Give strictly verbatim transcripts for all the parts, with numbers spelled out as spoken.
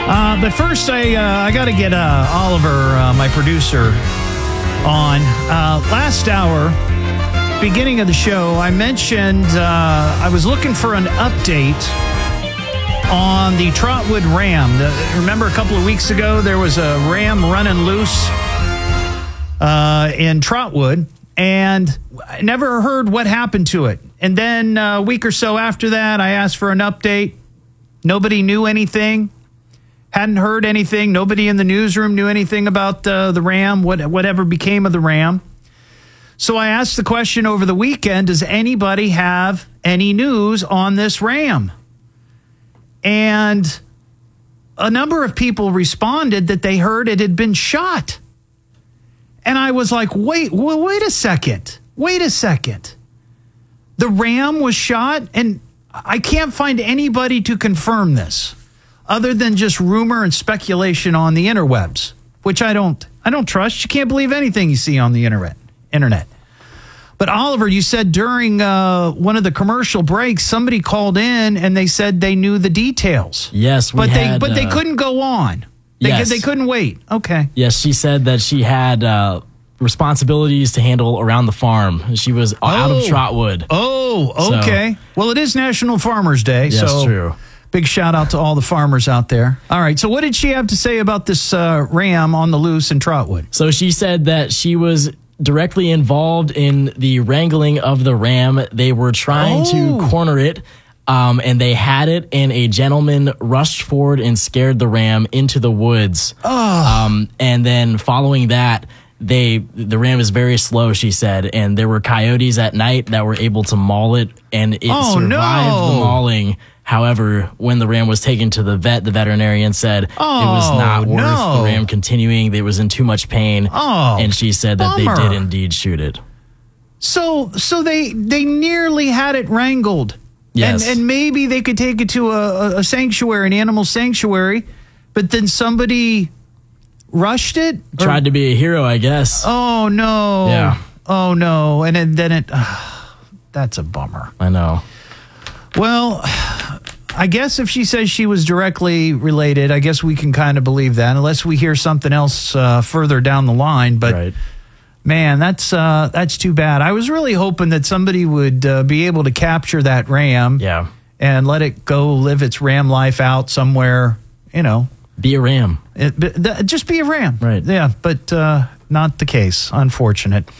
Uh, but first, I uh, I got to get uh, Oliver, uh, my producer, on. Uh, last hour, beginning of the show, I mentioned uh, I was looking for an update on the Trotwood Ram. The, remember a couple of weeks ago, there was a ram running loose uh, in Trotwood, and I never heard what happened to it. And then uh, a week or so after that, I asked for an update. Nobody knew anything. Hadn't heard anything. Nobody in the newsroom knew anything about uh, the ram, what, whatever became of the ram. So I asked the question over the weekend, does anybody have any news on this ram? And a number of people responded that they heard it had been shot. And I was like, wait, well, wait a second. Wait a second. The ram was shot, and I can't find anybody to confirm this other than just rumor and speculation on the interwebs, which I don't I don't trust. You can't believe anything you see on the internet. Internet. But Oliver, you said during uh, one of the commercial breaks, somebody called in and they said they knew the details. Yes, we but had, they but uh, they couldn't go on. They yes. they couldn't wait. Okay. Yes, she said that she had uh, responsibilities to handle around the farm. She was oh. out of Trotwood. Oh, okay. So, well, it is National Farmers Day. Yes, so true. Big shout out to all the farmers out there. All right. So what did she have to say about this uh, ram on the loose in Trotwood? So she said that she was directly involved in the wrangling of the ram. They were trying oh. to corner it, um, and they had it, and a gentleman rushed forward and scared the ram into the woods. Oh. Um, and then following that, they the ram is very slow, she said, and there were coyotes at night that were able to maul it, and it oh, survived no. the mauling. However, when the ram was taken to the vet, the veterinarian said oh, it was not worth no. the ram continuing. It was in too much pain. Oh, and she said that bummer. they did indeed shoot it. So so they they nearly had it wrangled. Yes. And, and maybe they could take it to a, a sanctuary, an animal sanctuary, but then somebody rushed it? Tried or, to be a hero, I guess. Oh, no. Yeah. Oh, no. And then, then it, uh, that's a bummer. I know. Well, I guess if she says she was directly related, I guess we can kind of believe that, unless we hear something else uh, further down the line. But, right. man, that's uh, that's too bad. I was really hoping that somebody would uh, be able to capture that ram yeah. and let it go live its ram life out somewhere, you know. Be a ram. It, th- just be a ram. Right. Yeah, but uh, not the case. Unfortunate.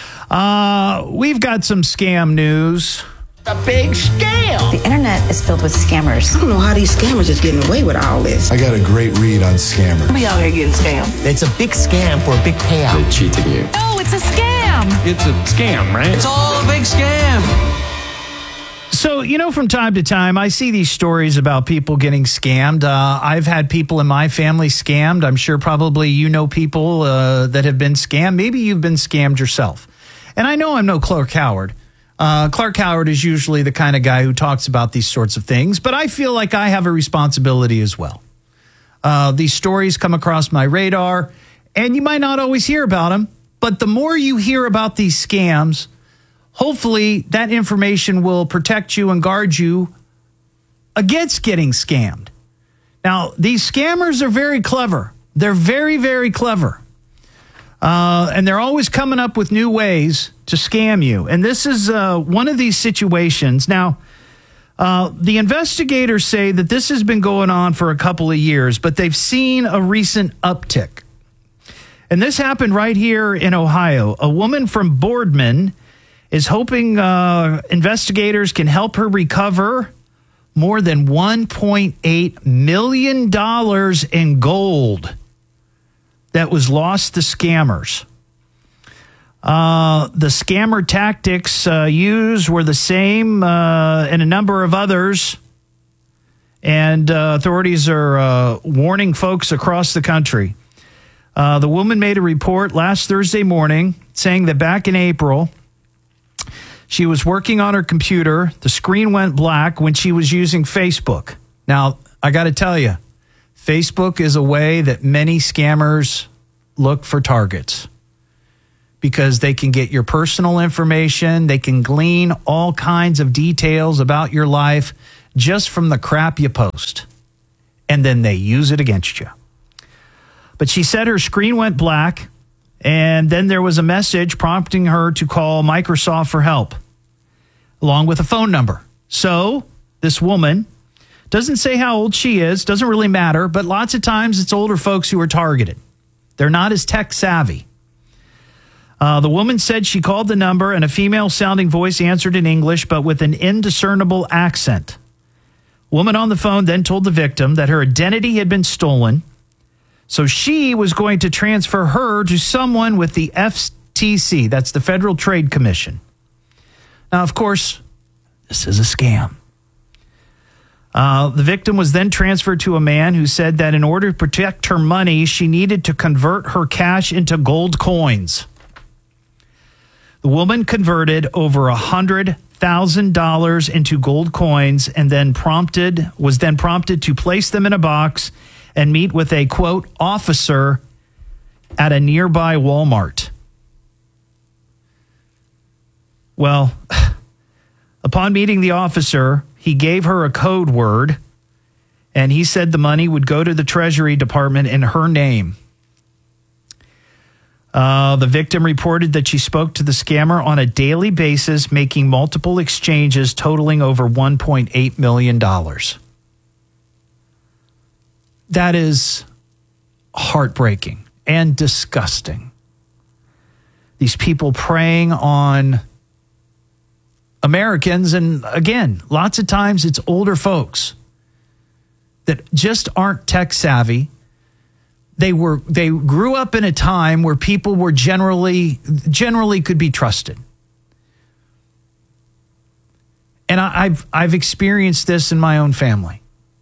Uh, we've got some scam news. A big scam. The internet is filled with scammers. I don't know how these scammers is getting away with all this. I got a great read on scammers. We out here getting scammed. It's a big scam for a big payout. They're cheating you. No, it's a scam. It's a scam, right? It's all a big scam. So, you know, from time to time, I see these stories about people getting scammed. Uh, I've had people in my family scammed. I'm sure probably you know people uh, that have been scammed. Maybe you've been scammed yourself. And I know I'm no Clark Howard. Uh, Clark Howard is usually the kind of guy who talks about these sorts of things, but I feel like I have a responsibility as well. Uh, these stories come across my radar, and you might not always hear about them, but the more you hear about these scams, hopefully that information will protect you and guard you against getting scammed. Now, these scammers are very clever. They're very, very clever. Uh, and they're always coming up with new ways to scam you. And this is uh, one of these situations. Now, uh, the investigators say that this has been going on for a couple of years, but they've seen a recent uptick. And this happened right here in Ohio. A woman from Boardman is hoping uh, investigators can help her recover more than one point eight million dollars in gold that was lost to scammers. Uh, the scammer tactics uh, used were the same uh, and a number of others. And uh, authorities are uh, warning folks across the country. Uh, the woman made a report last Thursday morning saying that back in April, she was working on her computer. The screen went black when she was using Facebook. Now, I got to tell you, Facebook is a way that many scammers look for targets because they can get your personal information. They can glean all kinds of details about your life just from the crap you post. and then they use it against you. But she said her screen went black, and then there was a message prompting her to call Microsoft for help, along with a phone number. So this woman doesn't say how old she is, doesn't really matter, but lots of times it's older folks who are targeted. They're not as tech savvy. Uh, the woman said she called the number and a female-sounding voice answered in English, but with an indiscernible accent. Woman on the phone then told the victim that her identity had been stolen, so she was going to transfer her to someone with the F T C, that's the Federal Trade Commission. Now, of course, this is a scam. Uh, the victim was then transferred to a man who said that in order to protect her money, she needed to convert her cash into gold coins. The woman converted over one hundred thousand dollars into gold coins and then prompted was then prompted to place them in a box and meet with a, quote, officer at a nearby Walmart. Well, upon meeting the officer, he gave her a code word, and he said the money would go to the Treasury Department in her name. Uh, the victim reported that she spoke to the scammer on a daily basis, making multiple exchanges totaling over one point eight million dollars. That is heartbreaking and disgusting. These people preying on Americans, and again, lots of times it's older folks that just aren't tech savvy. They were they grew up in a time where people were generally generally could be trusted. And I, I've I've experienced this in my own family.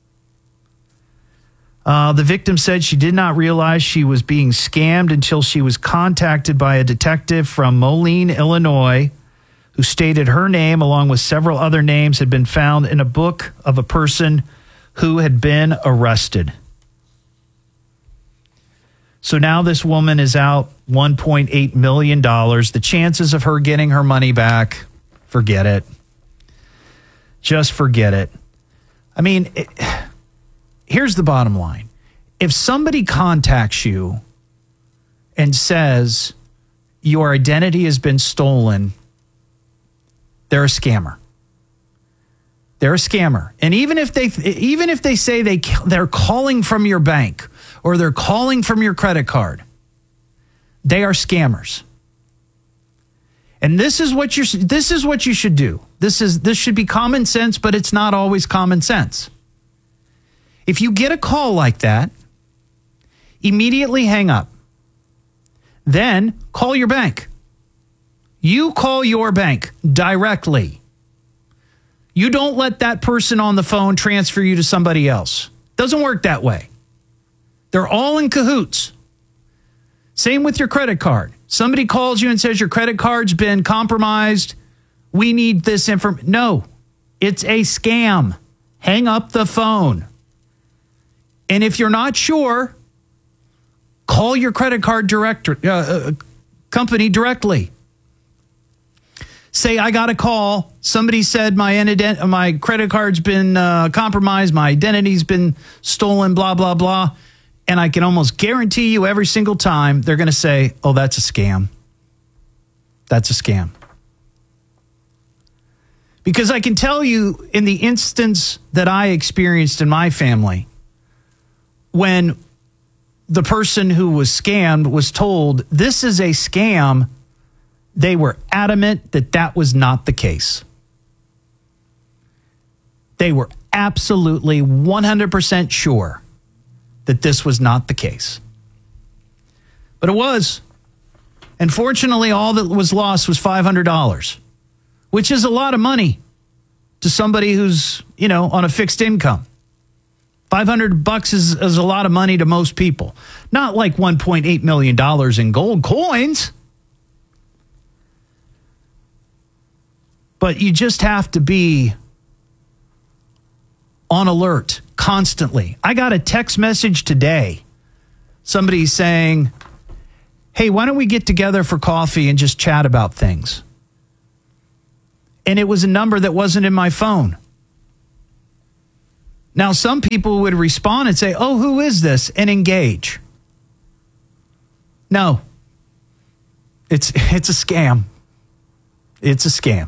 Uh, the victim said she did not realize she was being scammed until she was contacted by a detective from Moline, Illinois, who stated her name, along with several other names, had been found in a book of a person who had been arrested. So now this woman is out one point eight million dollars. The chances of her getting her money back, forget it. Just forget it. I mean, it, here's the bottom line. If somebody contacts you and says your identity has been stolen, they're a scammer. They're a scammer. And even if they even if they say they they're calling from your bank or they're calling from your credit card, they are scammers. And this is what you this is what you should do. This is this should be common sense, but it's not always common sense. If you get a call like that, immediately hang up. Then call your bank. You call your bank directly. You don't let that person on the phone transfer you to somebody else. Doesn't work that way. They're all in cahoots. Same with your credit card. Somebody calls you and says your credit card's been compromised. We need this information. No, it's a scam. Hang up the phone. And if you're not sure, call your credit card director, uh, company directly. Say, I got a call. Somebody said my ident- my credit card's been uh, compromised. My identity's been stolen, blah, blah, blah. And I can almost guarantee you every single time they're going to say, oh, that's a scam. That's a scam. Because I can tell you in the instance that I experienced in my family, when the person who was scammed was told this is a scam, they were adamant that that was not the case. They were absolutely one hundred percent sure that this was not the case. But it was. And fortunately, all that was lost was five hundred dollars, which is a lot of money to somebody who's, you know, on a fixed income. five hundred bucks is, is a lot of money to most people. Not like one point eight million dollars in gold coins. But you just have to be on alert constantly. I got a text message today. Somebody saying, hey, why don't we get together for coffee and just chat about things? And it was a number that wasn't in my phone. Now, some people would respond and say, oh, who is this? And engage. No. It's it's a scam. It's a scam.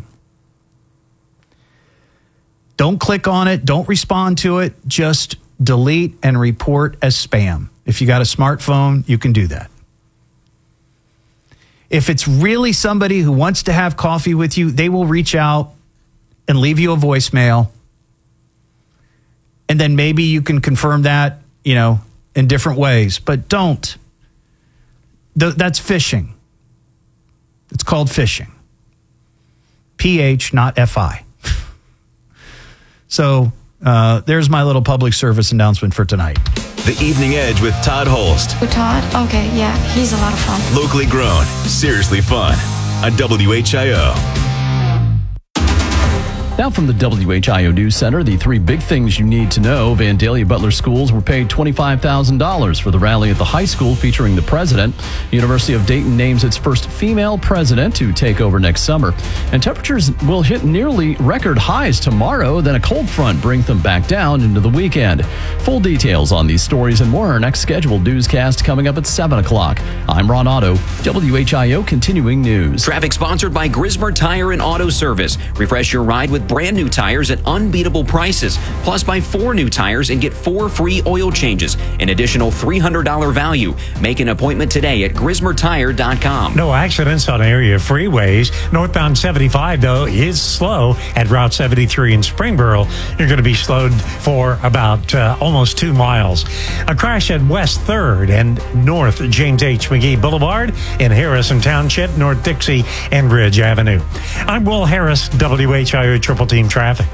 Don't click on it. Don't respond to it. Just delete and report as spam. If you got a smartphone, you can do that. If it's really somebody who wants to have coffee with you, they will reach out and leave you a voicemail. And then maybe you can confirm that, you know, in different ways. But don't. Th- that's phishing. It's called phishing. P H, not F I. So uh, there's my little public service announcement for tonight. The Evening Edge with Todd Holst. With Todd? Okay, yeah, he's a lot of fun. Locally grown, seriously fun. On W H I O. Now from the W H I O News Center, the three big things you need to know. Vandalia Butler Schools were paid twenty-five thousand dollars for the rally at the high school featuring the president. University of Dayton names its first female president to take over next summer. And temperatures will hit nearly record highs tomorrow. Then a cold front brings them back down into the weekend. Full details on these stories and more. Our next scheduled newscast coming up at seven o'clock. I'm Ron Otto, W H I O Continuing News. Traffic sponsored by Grismer Tire and Auto Service. Refresh your ride with brand new tires at unbeatable prices. Plus, buy four new tires and get four free oil changes. An additional three hundred dollars value. Make an appointment today at grismer tire dot com. No accidents on area freeways. Northbound seventy-five, though, is slow at Route seventy-three in Springboro. You're going to be slowed for about uh, almost two miles. A crash at West third and North James H. McGee Boulevard in Harrison Township, North Dixie and Ridge Avenue. I'm Will Harris, W H I O Triple Team Traffic.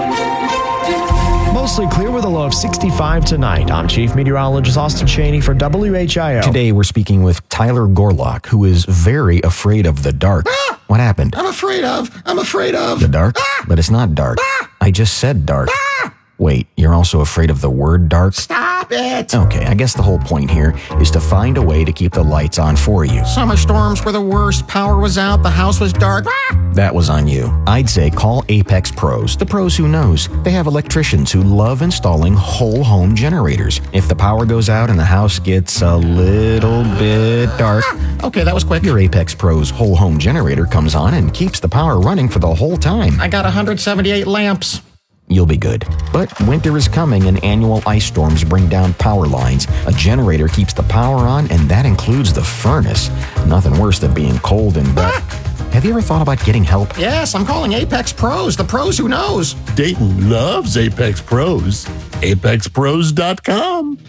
Mostly clear with a low of sixty-five tonight. I'm Chief Meteorologist Austin Cheney for W H I O. Today we're speaking with Tyler Gorlock, who is very afraid of the dark. Ah! What happened? I'm afraid of. I'm afraid of. The dark? Ah! But it's not dark. Ah! I just said dark. Ah! Wait, you're also afraid of the word dark? Stop it! Okay, I guess the whole point here is to find a way to keep the lights on for you. Summer storms were the worst. Power was out. The house was dark. Ah! That was on you. I'd say call Apex Pros, the pros who knows. They have electricians who love installing whole home generators. If the power goes out and the house gets a little bit dark, ah! Okay, that was quick. Your Apex Pros whole home generator comes on and keeps the power running for the whole time. I got one hundred seventy-eight lamps. You'll be good. But winter is coming and annual ice storms bring down power lines. A generator keeps the power on, and that includes the furnace. Nothing worse than being cold and dark. Have you ever thought about getting help? Yes, I'm calling Apex Pros, the pros who knows. Dayton loves Apex Pros. apex pros dot com.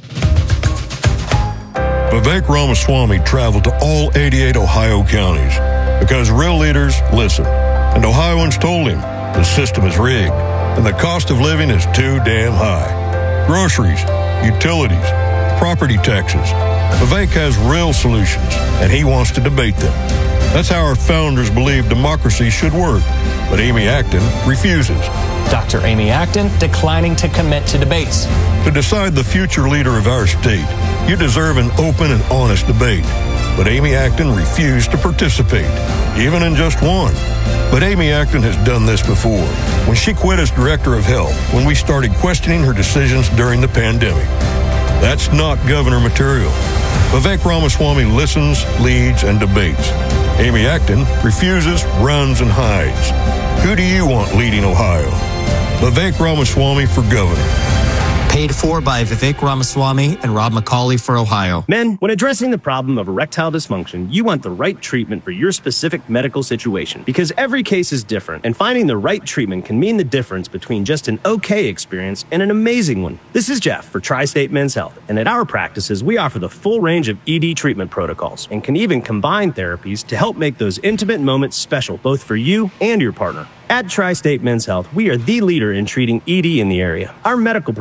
Vivek Ramaswamy traveled to all eighty-eight Ohio counties because real leaders listen. And Ohioans told him the system is rigged and the cost of living is too damn high. Groceries, utilities, property taxes. Vivek has real solutions, and he wants to debate them. That's how our founders believed democracy should work. But Amy Acton refuses. Doctor Amy Acton declining to commit to debates. To decide the future leader of our state, you deserve an open and honest debate. But Amy Acton refused to participate, even in just one. But Amy Acton has done this before, when she quit as director of health, when we started questioning her decisions during the pandemic. That's not governor material. Vivek Ramaswamy listens, leads, and debates. Amy Acton refuses, runs, and hides. Who do you want leading Ohio? Vivek Ramaswamy for governor. Paid for by Vivek Ramaswamy and Rob McCauley for Ohio. Men, when addressing the problem of erectile dysfunction, you want the right treatment for your specific medical situation because every case is different, and finding the right treatment can mean the difference between just an okay experience and an amazing one. This is Jeff for Tri-State Men's Health, and at our practices, we offer the full range of E D treatment protocols and can even combine therapies to help make those intimate moments special both for you and your partner. At Tri-State Men's Health, we are the leader in treating E D in the area. Our medical providers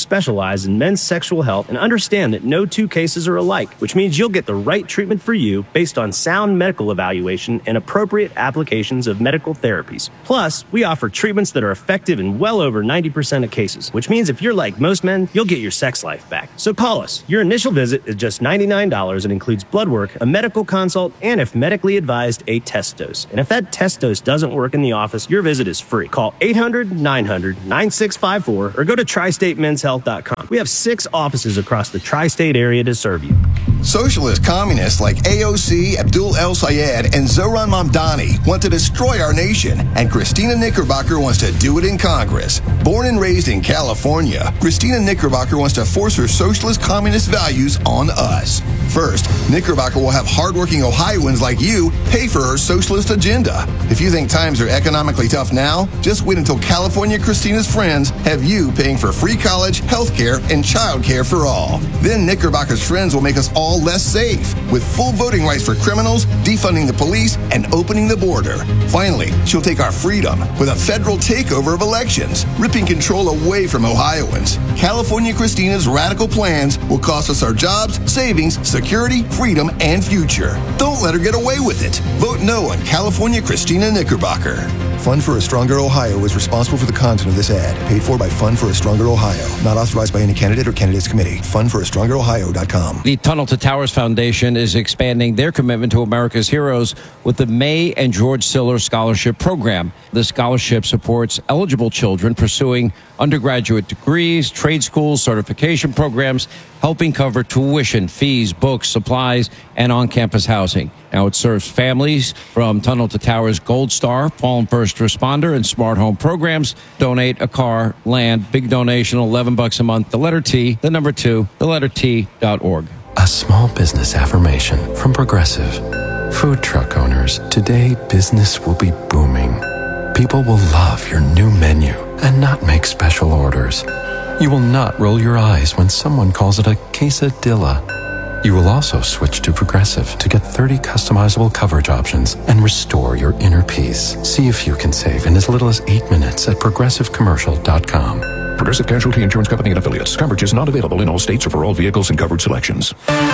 specialize in men's sexual health and understand that no two cases are alike, which means you'll get the right treatment for you based on sound medical evaluation and appropriate applications of medical therapies. Plus, we offer treatments that are effective in well over ninety percent of cases, which means if you're like most men, you'll get your sex life back. So call us. Your initial visit is just ninety-nine dollars and includes blood work, a medical consult, and if medically advised, a test dose. And if that test dose doesn't work in the office, your visit is free. Call eight hundred, nine hundred, nine six five four or go to tri state men's health dot com. We have six offices across the tri-state area to serve you. Socialist communists like A O C, Abdul El Sayed, and Zoran Mamdani want to destroy our nation, and Christina Knickerbocker wants to do it in Congress. Born and raised in California, Christina Knickerbocker wants to force her socialist communist values on us. First, Knickerbocker will have hardworking Ohioans like you pay for her socialist agenda. If you think times are economically tough now, just wait until California Christina's friends have you paying for free college, health care, and child care for all. Then Knickerbocker's friends will make us all less safe, with full voting rights for criminals, defunding the police, and opening the border. Finally, she'll take our freedom with a federal takeover of elections, ripping control away from Ohioans. California Christina's radical plans will cost us our jobs, savings, security, freedom, and future. Don't let her get away with it. Vote no on California Christina Knickerbocker. Fund for a Stronger Ohio is responsible for the content of this ad. Paid for by Fund for a Stronger Ohio. Not authorized by any candidate or candidates committee. fund for a stronger ohio dot com. The Tunnel to Towers Foundation is expanding their commitment to America's heroes with the May and George Siller Scholarship Program. The scholarship supports eligible children pursuing undergraduate degrees, trade schools, certification programs, helping cover tuition, fees, books, supplies, and on-campus housing. Now it serves families from Tunnel to Towers Gold Star, Fallen First Responder, and Smart Home programs. Donate a car, land, big donation, eleven bucks a month. The letter T, the number two, the letter T dot org. A small business affirmation from Progressive. Food truck owners, today business will be booming. People will love your new menu and not make special orders. You will not roll your eyes when someone calls it a quesadilla. You will also switch to Progressive to get thirty customizable coverage options and restore your inner peace. See if you can save in as little as eight minutes at progressive commercial dot com. Progressive Casualty Insurance Company and affiliates. Coverage is not available in all states or for all vehicles and covered selections.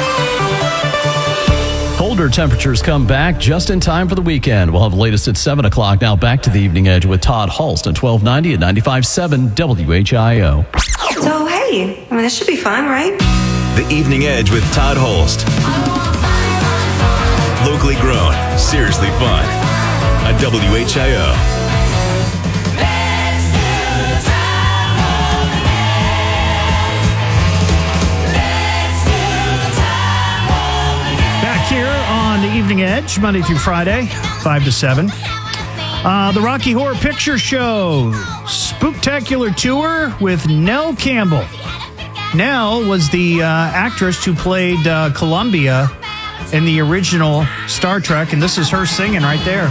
Colder temperatures come back just in time for the weekend. We'll have the latest at seven o'clock. Now back to the Evening Edge with Todd Hulst at twelve ninety and ninety-five point seven W H I O. So, hey, I mean, this should be fun, right? The Evening Edge with Todd Hulst. Locally grown, seriously fun. On W H I O. Here on the Evening Edge, Monday through Friday, five to seven. Uh, the Rocky Horror Picture Show, Spooktacular Tour with Nell Campbell. Nell was the uh, actress who played uh, Columbia in the original Star Trek, and this is her singing right there.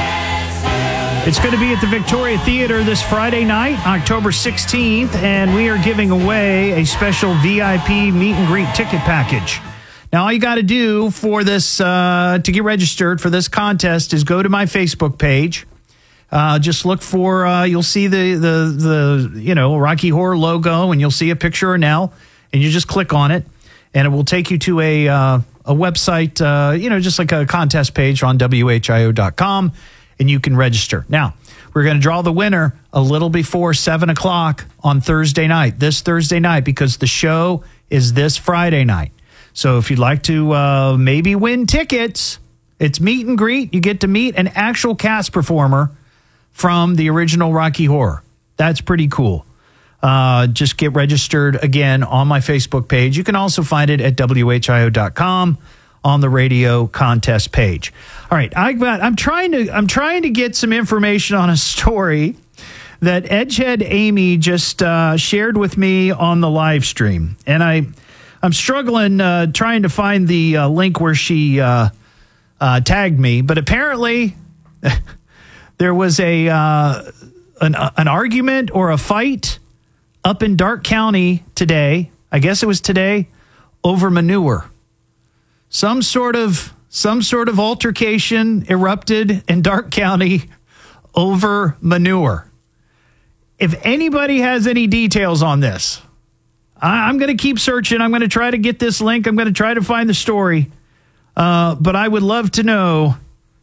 It's going to be at the Victoria Theater this Friday night, October sixteenth, and we are giving away a special V I P meet and greet ticket package. Now, all you got to do for this, uh, to get registered for this contest is go to my Facebook page. Uh, just look for, uh, you'll see the, the, the, you know, Rocky Horror logo, and you'll see a picture of Nell, and you just click on it, and it will take you to a, uh, a website, uh, you know, just like a contest page on W H I O dot com, and you can register. Now, we're going to draw the winner a little before seven o'clock on Thursday night, this Thursday night, because the show is this Friday night. So if you'd like to uh, maybe win tickets, it's meet and greet. You get to meet an actual cast performer from the original Rocky Horror. That's pretty cool. Uh, just get registered again on my Facebook page. You can also find it at W H I O dot com on the radio contest page. All right, I got, I'm trying to I'm trying to get some information on a story that Edgehead Amy just uh, shared with me on the live stream, and I. I'm struggling uh, trying to find the uh, link where she uh, uh, tagged me, but apparently there was a uh, an, an argument or a fight up in Darke County today. I guess it was today over manure. Some sort of some sort of altercation erupted in Darke County over manure. If anybody has any details on this, I, I'm going to keep searching. I'm going to try to get this link. I'm going to try to find the story. Uh, but I would love to know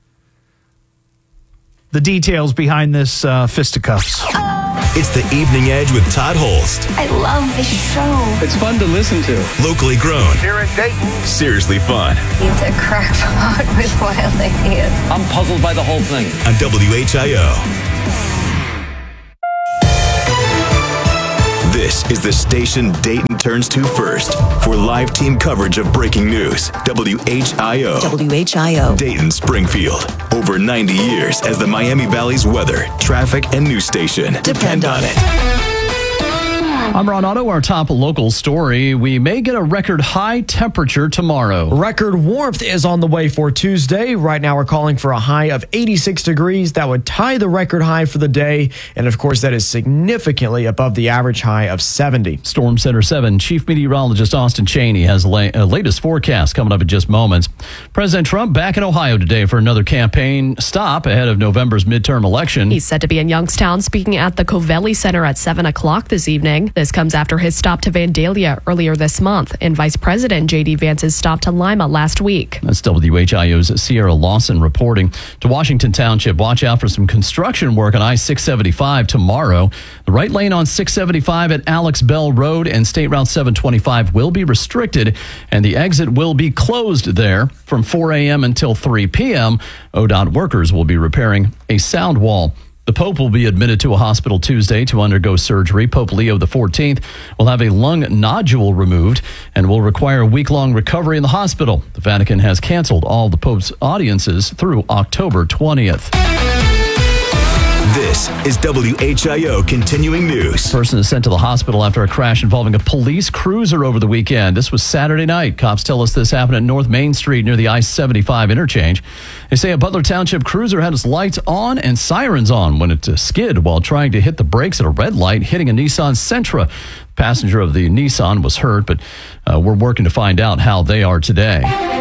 the details behind this uh, fisticuffs. It's the Evening Edge with Todd Holst. I love this show. It's fun to listen to. Locally grown. Here in Dayton. Seriously fun. He's a crackpot with wild ideas. I'm puzzled by the whole thing. On W H I O. This is the station Dayton turns to first for live team coverage of breaking news. W H I O. W H I O. Dayton, Springfield. Over ninety years as the Miami Valley's weather, traffic, and news station. Depend on it. I'm Ron Otto. Our top local story. We may get a record high temperature tomorrow. Record warmth is on the way for Tuesday. Right now we're calling for a high of eighty-six degrees. That would tie the record high for the day. And of course, that is significantly above the average high of seventy. Storm Center seven Chief Meteorologist Austin Cheney has the la- uh, latest forecast coming up in just moments. President Trump back in Ohio today for another campaign stop ahead of November's midterm election. He's set to be in Youngstown speaking at the Covelli Center at seven o'clock this evening. This comes after his stop to Vandalia earlier this month and Vice President J D Vance's stop to Lima last week. That's W H I O's Sierra Lawson reporting. To Washington Township, watch out for some construction work on I six seventy-five tomorrow. The right lane on six seventy-five at Alex Bell Road and State Route seven twenty-five will be restricted, and the exit will be closed there from four a.m. until three p.m. O D O T workers will be repairing a sound wall. The Pope will be admitted to a hospital Tuesday to undergo surgery. Pope Leo the fourteenth will have a lung nodule removed and will require a week-long recovery in the hospital. The Vatican has canceled all the Pope's audiences through October twentieth. This is W H I O Continuing News. A person is sent to the hospital after a crash involving a police cruiser over the weekend. This was Saturday night. Cops tell us this happened at North Main Street near the I seventy-five interchange. They say a Butler Township cruiser had its lights on and sirens on when it skid while trying to hit the brakes at a red light, hitting a Nissan Sentra. The passenger of the Nissan was hurt, but uh, we're working to find out how they are today.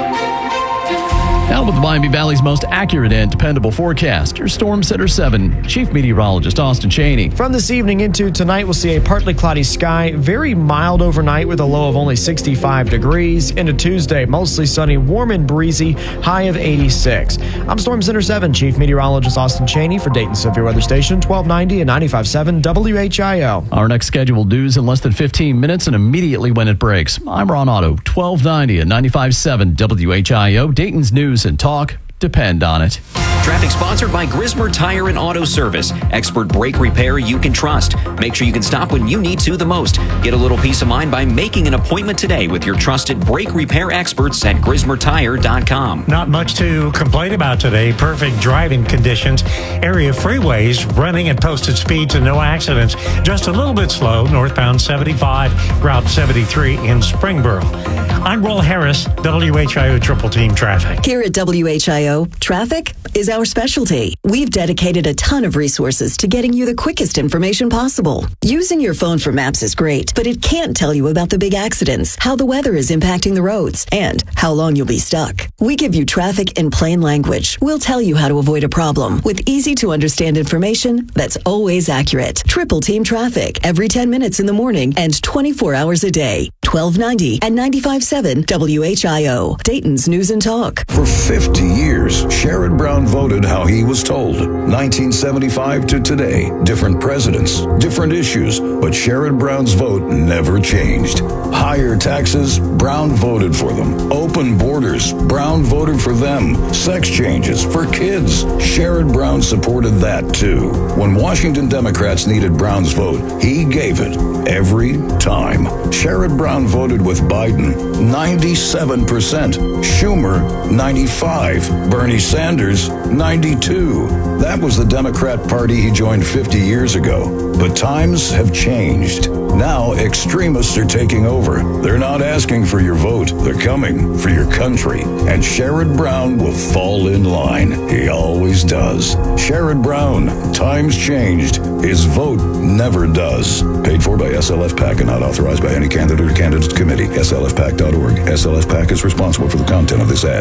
Now with the Miami Valley's most accurate and dependable forecast, your Storm Center seven Chief Meteorologist Austin Cheney. From this evening into tonight, we'll see a partly cloudy sky, very mild overnight with a low of only sixty-five degrees. Into Tuesday, mostly sunny, warm and breezy, high of eighty-six. I'm Storm Center seven Chief Meteorologist Austin Cheney for Dayton Severe Weather Station, twelve ninety and ninety-five point seven W H I O. Our next scheduled news in less than fifteen minutes and immediately when it breaks. I'm Ron Otto, twelve ninety and ninety-five point seven W H I O, Dayton's news and talk. Depend on it. Traffic sponsored by Grismer Tire and Auto Service. Expert brake repair you can trust. Make sure you can stop when you need to the most. Get a little peace of mind by making an appointment today with your trusted brake repair experts at grismer tire dot com. Not much to complain about today. Perfect driving conditions. Area freeways running at posted speeds and no accidents. Just a little bit slow. Northbound seventy-five, Route seventy-three in Springboro. I'm Will Harris, W H I O Triple Team Traffic. Here at W H I O, traffic is our specialty. We've dedicated a ton of resources to getting you the quickest information possible. Using your phone for maps is great, but it can't tell you about the big accidents, how the weather is impacting the roads, and how long you'll be stuck. We give you traffic in plain language. We'll tell you how to avoid a problem with easy to understand information that's always accurate. Triple Team Traffic every ten minutes in the morning and twenty-four hours a day. twelve ninety and ninety-five point seven W H I O, Dayton's News and Talk. For fifty years, Sherrod Brown voted how he was told. nineteen seventy-five to today, different presidents, different issues, but Sherrod Brown's vote never changed. Higher taxes, Brown voted for them. Open borders, Brown voted for them. Sex changes for kids, Sherrod Brown supported that too. When Washington Democrats needed Brown's vote, he gave it every time. Sherrod Brown voted with Biden, ninety-seven percent. Schumer, ninety-five. Bernie Sanders, ninety-two. That was the Democrat Party he joined fifty years ago. But times have changed. Now extremists are taking over. They're not asking for your vote. They're coming for your country. And Sherrod Brown will fall in line. He always does. Sherrod Brown, times changed. His vote never does. Paid for by S L F PAC and not authorized by any candidate or candidate committee. S L F PAC dot org. S L F PAC is responsible for the content of this ad.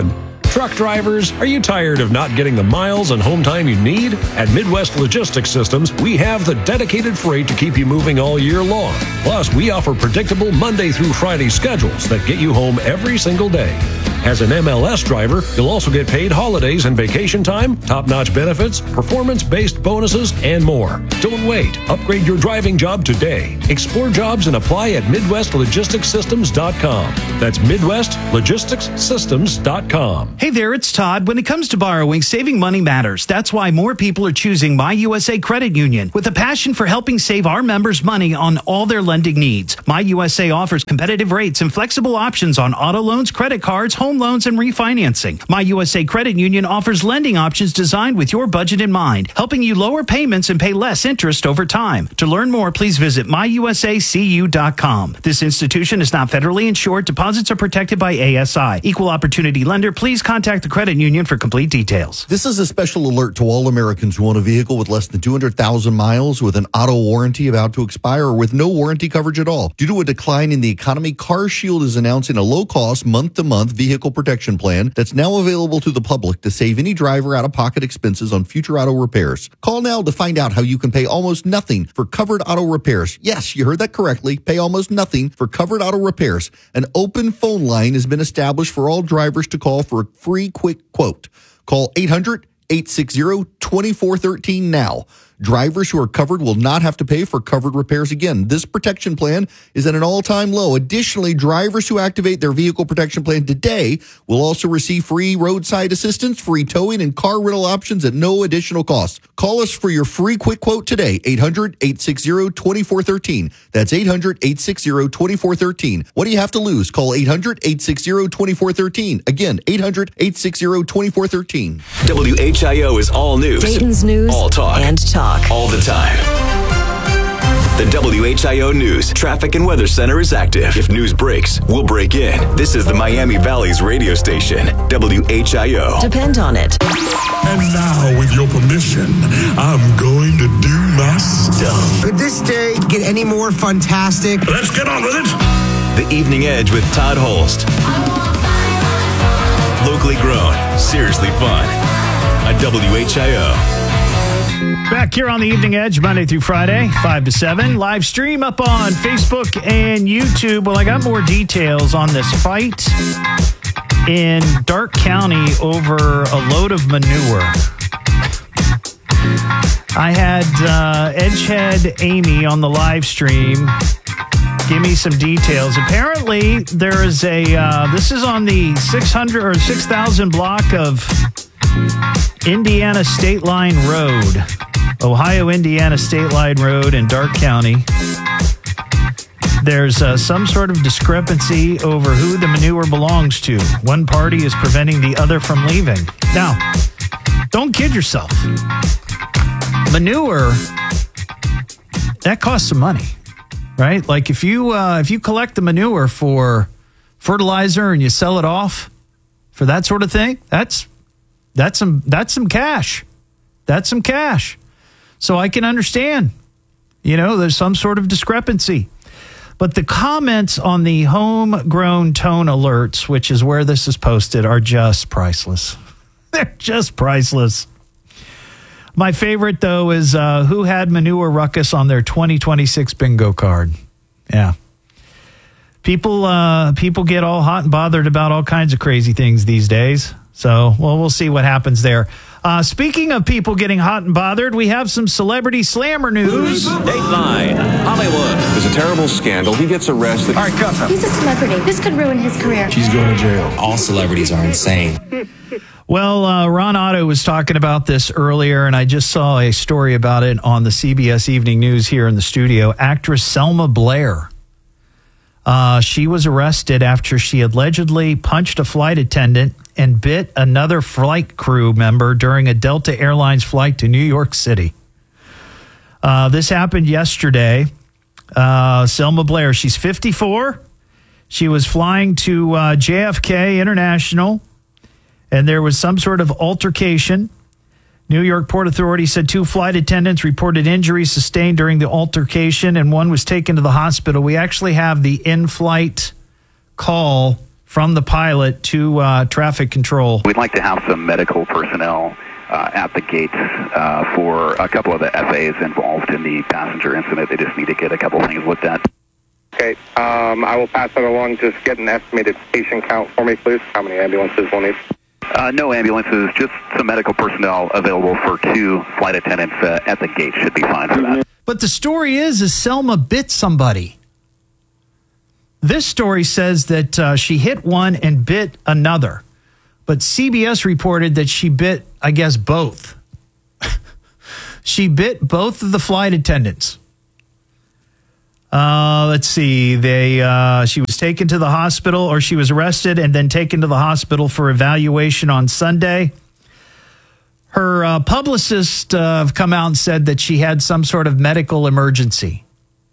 Truck drivers, are you tired of not getting the miles and home time you need? At Midwest Logistics Systems, we have the dedicated freight to keep you moving all year long. Plus, we offer predictable Monday through Friday schedules that get you home every single day. As an M L S driver, you'll also get paid holidays and vacation time, top-notch benefits, performance-based bonuses, and more. Don't wait. Upgrade your driving job today. Explore jobs and apply at Midwest Logistics Systems dot com. That's Midwest Logistics Systems dot com. Hey there, it's Todd. When it comes to borrowing, saving money matters. That's why more people are choosing My U S A Credit Union. With a passion for helping save our members money on all their lending needs, My U S A offers competitive rates and flexible options on auto loans, credit cards, home loans, and refinancing. My U S A Credit Union offers lending options designed with your budget in mind, helping you lower payments and pay less interest over time. To learn more, please visit my u s a c u dot com. This institution is not federally insured. Deposits are protected by A S I. Equal opportunity lender. Please contact the credit union for complete details. This is a special alert to all Americans who own a vehicle with less than two hundred thousand miles, with an auto warranty about to expire, or with no warranty coverage at all. Due to a decline in the economy, CarShield is announcing a low-cost, month-to-month vehicle protection plan that's now available to the public to save any driver out-of-pocket expenses on future auto repairs. Call now to find out how you can pay almost nothing for covered auto repairs. Yes, you heard that correctly. Pay almost nothing for covered auto repairs. An open phone line has been established for all drivers to call for a free quick quote. Call eight hundred, eight six zero, two four one three now. Drivers who are covered will not have to pay for covered repairs again. This protection plan is at an all-time low. Additionally, drivers who activate their vehicle protection plan today will also receive free roadside assistance, free towing, and car rental options at no additional cost. Call us for your free quick quote today, eight hundred, eight six zero, two four one three. That's eight hundred, eight six zero, two four one three. What do you have to lose? Call eight hundred, eight six zero, two four one three. Again, eight hundred, eight six zero, two four one three. W H I O is all news. Dayton's news all talk. and talk. All the time. The W H I O News Traffic and Weather Center is active. If news breaks, we'll break in. This is the Miami Valley's radio station, W H I O. Depend on it. And now, with your permission, I'm going to do my stuff. Could this day get any more fantastic? Let's get on with it. The Evening Edge with Todd Holst. Locally grown, seriously fun. On W H I O. Back here on the Evening Edge, Monday through Friday, five to seven. Live stream up on Facebook and YouTube. Well, I got more details on this fight in Darke County over a load of manure. I had uh, Edgehead Amy on the live stream give me some details. Apparently, there is a, uh, this is on the six hundred or six thousand block of Indiana State Line Road. Ohio-Indiana State Line Road in Darke County. There's uh, some sort of discrepancy over who the manure belongs to. One party is preventing the other from leaving. Now, don't kid yourself. Manure, that costs some money, right? Like if you uh, if you collect the manure for fertilizer and you sell it off for that sort of thing, that's that's some that's some cash. That's some cash. So I can understand, you know, there's some sort of discrepancy. But the comments on the homegrown tone alerts, which is where this is posted, are just priceless. They're just priceless. My favorite, though, is uh, who had manure ruckus on their twenty twenty-six bingo card. Yeah. People, uh, people get all hot and bothered about all kinds of crazy things these days. So, well, we'll see what happens there. Uh, speaking of people getting hot and bothered, we have some celebrity slammer news. Dateline, Hollywood. There's a terrible scandal. He gets arrested. All right, cuff him. He's a celebrity. This could ruin his career. She's going to jail. All celebrities are insane. Well, uh, Ron Otto was talking about this earlier, and I just saw a story about it on the C B S Evening News here in the studio. Actress Selma Blair. Uh, she was arrested after she allegedly punched a flight attendant and bit another flight crew member during a Delta Airlines flight to New York City. Uh, this happened yesterday. Uh, Selma Blair, she's fifty-four. She was flying to uh, J F K International, and there was some sort of altercation. New York Port Authority said two flight attendants reported injuries sustained during the altercation, and one was taken to the hospital. We actually have the in-flight call from the pilot to uh, traffic control. We'd like to have some medical personnel uh, at the gates uh, for a couple of the F As involved in the passenger incident. They just need to get a couple of things looked at. Okay, um, I will pass that along. Just get an estimated patient count for me, please. How many ambulances we'll need? Uh, no ambulances, just some medical personnel available for two flight attendants uh, at the gate should be fine for that. But the story is, is Selma bit somebody. This story says that uh, she hit one and bit another. But C B S reported that she bit, I guess, both. She bit both of the flight attendants. Uh, let's see. They uh, she was taken to the hospital, or she was arrested and then taken to the hospital for evaluation on Sunday. Her uh, publicist uh, have come out and said that she had some sort of medical emergency.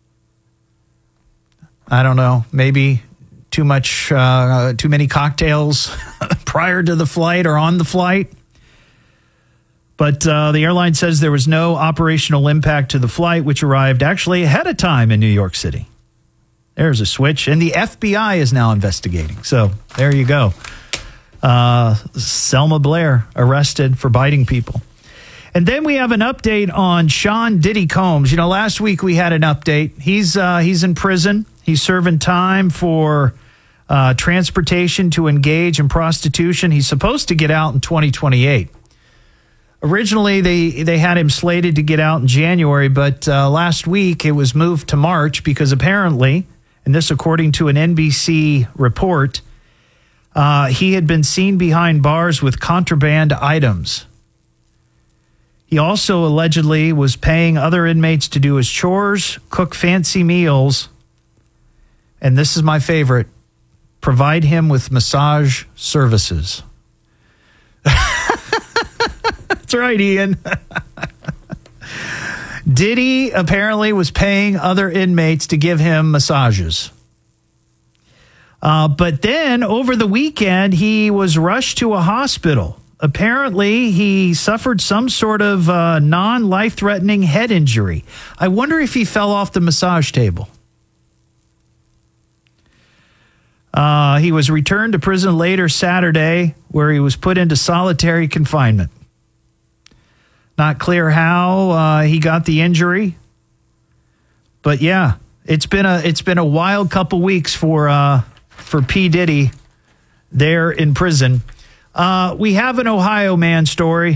I don't know, maybe too much, uh, too many cocktails prior to the flight or on the flight. But uh, the airline says there was no operational impact to the flight, which arrived actually ahead of time in New York City. There's a switch. And the F B I is now investigating. So there you go. Uh, Selma Blair arrested for biting people. And then we have an update on Sean Diddy Combs. You know, last week we had an update. He's uh, he's in prison. He's serving time for uh, transportation to engage in prostitution. He's supposed to get out in twenty twenty-eight. Originally, they, they had him slated to get out in January, but uh, last week it was moved to March because apparently, and this according to an N B C report, uh, he had been seen behind bars with contraband items. He also allegedly was paying other inmates to do his chores, cook fancy meals, and this is my favorite, provide him with massage services. That's right, Ian. Diddy apparently was paying other inmates to give him massages. Uh, but then over the weekend, he was rushed to a hospital. Apparently, he suffered some sort of uh, non-life-threatening head injury. I wonder if he fell off the massage table. Uh, he was returned to prison later Saturday, where he was put into solitary confinement. Not clear how uh, he got the injury, but yeah, it's been a it's been a wild couple weeks for uh, for P. Diddy there in prison. Uh, we have an Ohio man story.